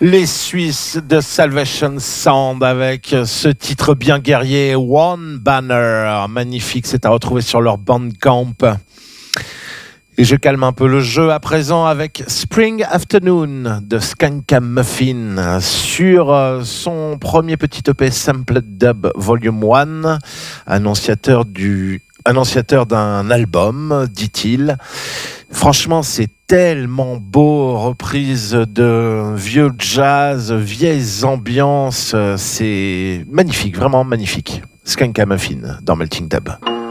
Les Suisses de Salvation Sound avec ce titre bien guerrier, One Banner. Magnifique, c'est à retrouver sur leur Bandcamp. Et je calme un peu le jeu à présent avec Spring Afternoon de Skankamuffin sur son premier petit EP Sampled Dub Volume 1, annonciateur d'un album, dit-il. Franchement, c'est tellement beau, reprise de vieux jazz, vieilles ambiances, c'est magnifique, vraiment magnifique. Skankamuffin dans Melting Dub.